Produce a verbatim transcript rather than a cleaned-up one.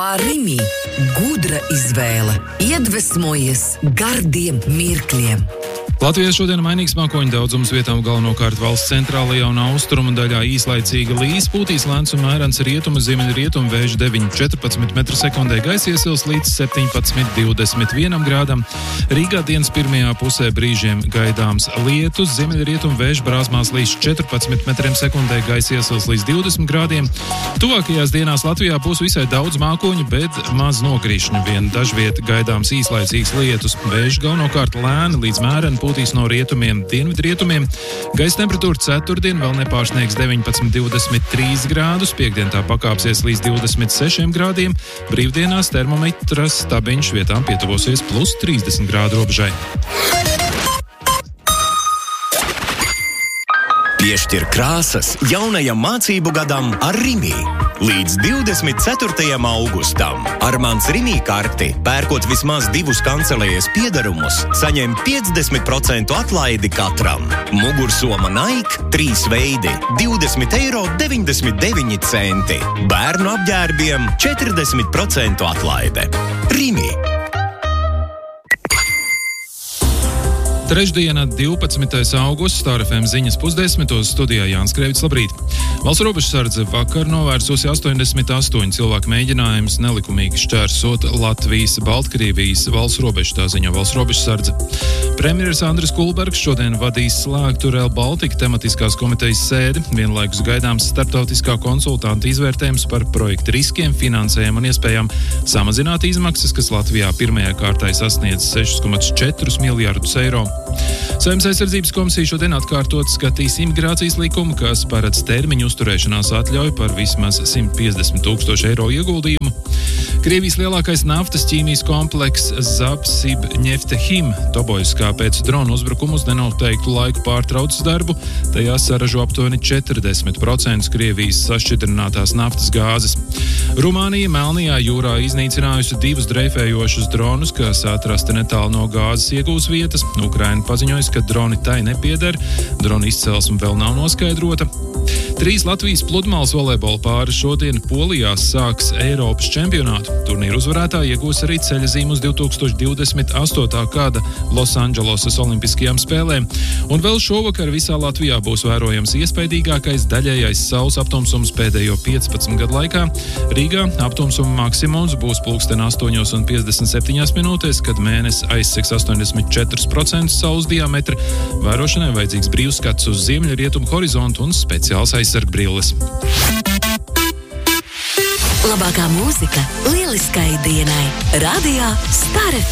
Arimi gudra izvēle, iedvesmojies gardiem mirkļiem. Latvijā šodien mainīgs mākoņu daudzums, vietām galvenokārt valsts centrālajā un austrumu daļā īslaicīga līs, pūtīs lēns un mērens rietumu, ziemeļrietumu vējš deviņi četrpadsmit metru sekundē, gaisa iesils līdz septiņpadsmit divdesmit vienam grādam. Rīgā dienas pirmajā pusē brīžiem gaidāms lietus, ziemeļrietumu vējš brāzmās līdz četrpadsmit metriem sekundē, gaisa iesils līdz divdesmit grādiem. Tuvākajās dienās Latvijā būs visai daudz mākoņu, bet maz nokrišņu, vien dažviet gaidāms īslaicīgs lietus. Vējš galvenokārt lēni līdz mēreni pūtīs no rietumiem, dienvidrietumiem. Gaisa temperatūra ceturtdien vēl nepārsniegs deviņpadsmit divdesmit trīs grādus, piektdien tā pakāpsies līdz divdesmit sešiem grādiem, brīvdienās termometra stabiņš vietām pietuvosies plus trīsdesmit grādu robežai. Piešķir krāsas jaunajam mācību gadam ar Rimi. Līdz divdesmit ceturtajam augustam ar mans Rimi karti, pērkot vismaz divus kancelējas piedarumus, saņem piecdesmit procentu atlaidi katram. Mugursoma Nike, trīs veidi, divdesmit eiro deviņdesmit deviņi centi. Bērnu apģērbiem četrdesmit procentu atlaide. Rimi. Trešdiena, divpadsmitais augusts, Star F M ziņas pusdesmitos, studijā Jānis Krēvics, labrīt. Valsts robežsardze vakar novērsusi astoņdesmit astoņu cilvēku mēģinājumus nelikumīgi šķērsot Latvijas-Baltkrievijas valsts robežu, tā ziņo valsts robežsardze. Premjeras Andris Kulbergs šodien vadīs slēgtu Rail Baltica tematiskās komitejas sēdi, vienlaikus gaidāms starptautiskā konsultanta izvērtējums par projektu riskiem, finansējumu un iespējām samazināt izmaksas, kas Latvijā pirmajā kārtai sasniedz sešus komats četrus miljardus eiro. Saeimas aizsardzības komisija šodien atkārtot skatīs imigrācijas likumu, kas paredz termiņu uzturēšanās atļauju par vismaz simt piecdesmit tūkstošu eiro ieguldījumu. Krievijas lielākais naftas ķīmijas komplekss Zapsibņeftehim Tobojas kā pēc drona uzbrukumu uz nenoteiktu laiku pārtraucis darbu, tajā saražo aptuveni četrdesmit procentus Krievijas sašķidrinātās naftas gāzes. Rumānija Melnajā jūrā iznīcinājusi divus dreifējošus dronus, kas atrasti netālu no gāzes iegūs vietas. Ukraina paziņojusi, ka droni tai nepieder, drona izcelsme vēl nav noskaidrota. Trīs Latvijas pludmales volejbola pāri šodien Polijā sāks Eiropas čempionātu. Turnīru uzvarētāji iegūs arī ceļazīmu uz divi tūkstoši divdesmit astotā gada Losandželosas olimpiskajām spēlēm. Un vēl šovakar visā Latvijā būs vērojams iespaidīgākais daļējais saules aptumsums pēdējo piecpadsmit gadu laikā. Rīgā aptumsuma maksimums būs pulksten astoņos un piecdesmit septiņās minūtēs, kad mēnesis aizsegs astoņdesmit četri procenti saules diametra. Vērošanai vajadzīgs brīvs skats uz ziemeļrietumu horizontu un speciāls aizsargbrilles. Labākā mūzika lieliskai dienai. Radio Star F M.